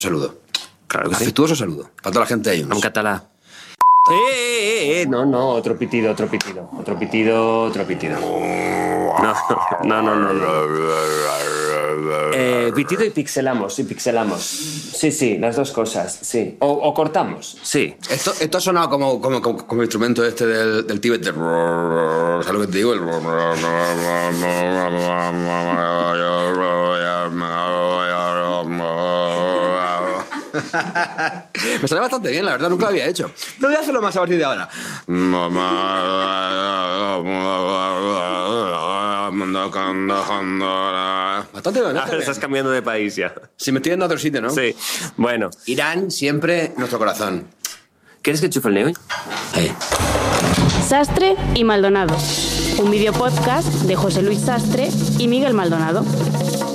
Saludo. Claro que sí. Afectuoso saludo. Para toda la gente de En Junts. català. No, otro pitido. No. Pitido y pixelamos. Sí, las dos cosas, sí. O cortamos, sí. Esto ha sonado como instrumento este del Tíbet. ¿Sabes lo que te digo? Me sale bastante bien, la verdad, nunca lo había hecho. No voy a hacerlo más a partir de ahora. Bastante bien, Ahora estás cambiando de país ya. Si me estoy yendo a otro sitio, ¿no? Sí, bueno. Irán siempre nuestro corazón. ¿Quieres que enchufe el neo? Sastre y Maldonado, un videopodcast de José Luis Sastre y Miguel Maldonado.